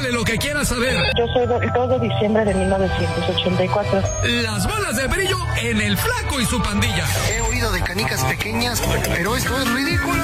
Pregúntale lo que quieras saber. Yo soy del 2 de diciembre de 1984. Las bolas de brillo en el Flaco y su pandilla. He oído de canicas pequeñas, pero esto es ridículo.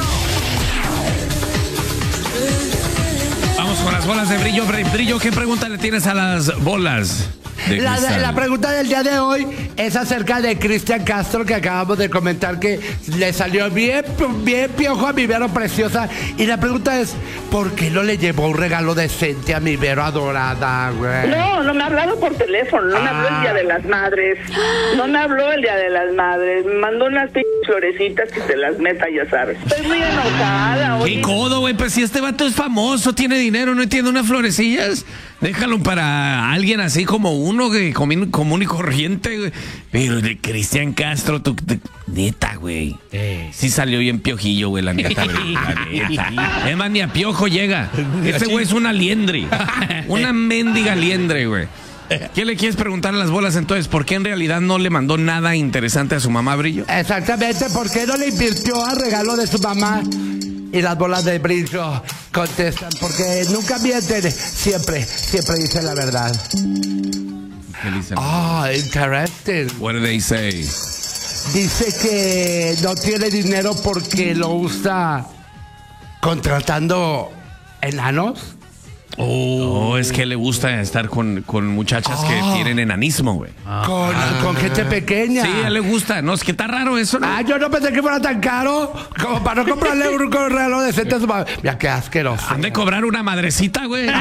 Vamos con las bolas de brillo. Brillo, ¿qué pregunta le tienes a las bolas? La pregunta del día de hoy es acerca de Cristian Castro, que acabamos de comentar que le salió bien piojo a mi Vero preciosa. Y la pregunta es, ¿por qué no le llevó un regalo decente a mi Vero adorada, güey? No me ha hablado por teléfono, no me habló el Día de las Madres. No me habló el Día de las Madres. Me mandó unas florecitas que se las meta, ya sabes. Estoy muy enojada. ¿Qué codo, güey? Pues si este vato es famoso, tiene dinero, no entiende unas florecillas. Déjalo para alguien así como uno, que común y corriente, güey. Pero de Cristian Castro, neta, güey. Sí salió bien piojillo, güey, la neta, güey. La neta. Es más, ni a piojo llega. Este güey es una liendre. Una mendiga liendre, güey. ¿Qué le quieres preguntar a las bolas entonces? ¿Por qué en realidad no le mandó nada interesante a su mamá, Brillo? Exactamente, ¿por qué no le invirtió al regalo de su mamá? Y las bolas de brillo contestan, porque nunca mienten, siempre dicen la verdad. ¿Qué dicen? Interesting. What do they say? Dice que no tiene dinero porque lo usa contratando enanos. Es que le gusta estar con muchachas que tienen enanismo, güey. Con gente pequeña. Sí, a él le gusta. No, es que está raro eso, ¿no? Yo no pensé que fuera tan caro como para no comprarle un regalo decente a su mamá. Mira, qué asqueroso. Han de cobrar una madrecita, güey. Este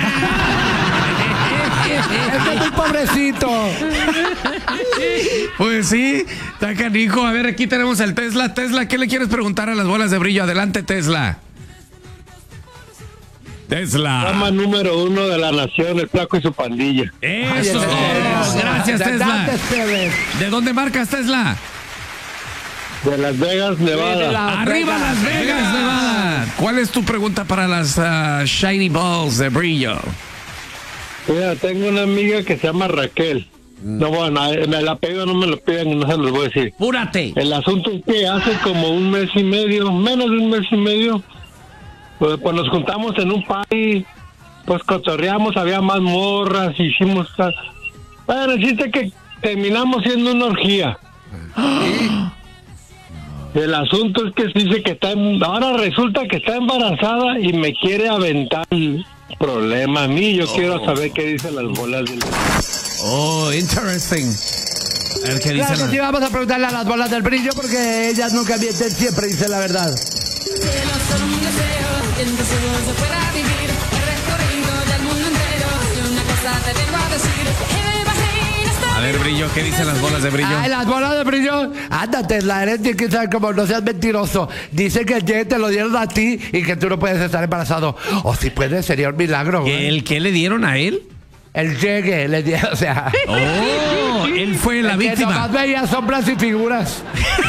es muy pobrecito. Pues sí, está canijo. A ver, aquí tenemos el Tesla. Tesla, ¿qué le quieres preguntar a las bolas de brillo? Adelante, Tesla. Fama número 1 de la nación, el Flaco y su pandilla. Eso es todo. Gracias, Tesla. ¿De dónde marcas, Tesla? De Las Vegas, Nevada. ¡Arriba Las Vegas, Nevada! ¿Cuál es tu pregunta para las Shiny Balls de brillo? Mira, tengo una amiga que se llama Raquel. No, bueno, el apellido no me lo piden y no se los voy a decir. ¡Púrate! El asunto es que hace como un mes y medio, menos de un mes y medio, pues nos juntamos en un party, pues cotorreamos, había más morras, hicimos... Bueno, existe que terminamos siendo una orgía. El asunto es que dice que ahora resulta que está embarazada y me quiere aventar el problema a mí. Yo quiero saber qué dicen las bolas del... Interesting. A ver qué dicen. Claro que sí, vamos a preguntarle a las bolas del brillo porque ellas nunca mienten, siempre dicen la verdad. A ver, brillo, ¿qué dicen las bolas de brillo? Las bolas de brillo, ándate, la eres que saber como no seas mentiroso. Dice que el llegue te lo dieron a ti y que tú no puedes estar embarazado. O si puedes, sería un milagro, güey. ¿El qué le dieron a él? El llegue, le dieron, o sea. Él fue la víctima. Que nomás veía sombras y figuras.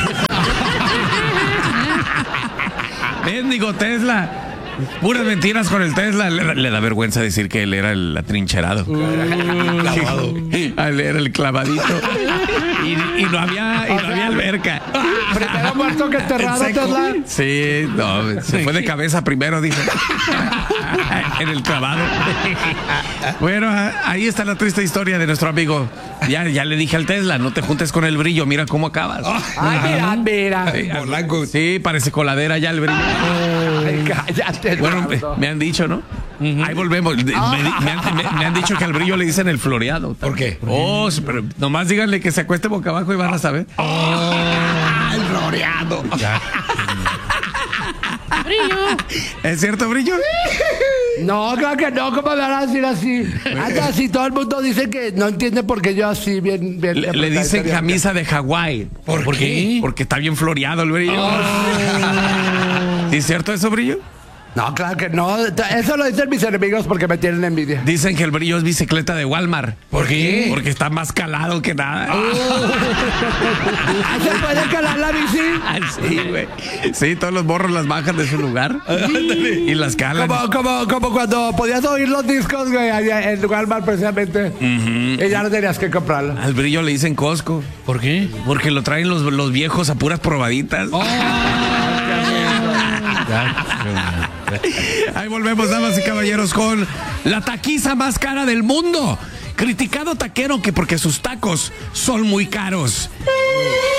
Mendigo Tesla. Puras mentiras con el Tesla. Le da vergüenza decir que él era el atrincherado. Clavado. Él era el clavadito. Y no había alberca. Primero muerto que enterrado, Tesla. Sí, no, se fue de cabeza primero, dice. En el clavado. Bueno, ahí está la triste historia de nuestro amigo. Ya le dije al Tesla, no te juntes con el brillo, mira cómo acabas. Ay, mira. Sí, parece coladera ya el brillo. Ay, cállate. Bueno, me han dicho, ¿no? Ahí volvemos. Me han dicho que al brillo le dicen el floreado. ¿Por qué? Pero nomás díganle que se acueste boca abajo y van a saber. El floreado. Brillo. ¿Es cierto, brillo? No, claro que no, ¿cómo me van a decir así? Anda así, todo el mundo dice que no entiende por qué yo así bien le dicen camisa de Hawái. ¿Por qué? Porque está bien floreado el brillo. ¿Sí es cierto eso, brillo? No, claro que no. Eso lo dicen mis enemigos porque me tienen envidia. Dicen que el brillo es bicicleta de Walmart. ¿Por qué? Porque está más calado que nada. ¿Se puede calar la bici? Sí, güey. Sí, todos los morros las bajan de su lugar y las calan. Como cuando podías oír los discos, güey, allá en Walmart precisamente. Y ya no tenías que comprarlo. Al brillo le dicen Costco. ¿Por qué? Porque lo traen los viejos a puras probaditas. Ahí volvemos, damas y caballeros, con la taquiza más cara del mundo. Criticado taquero que porque sus tacos son muy caros.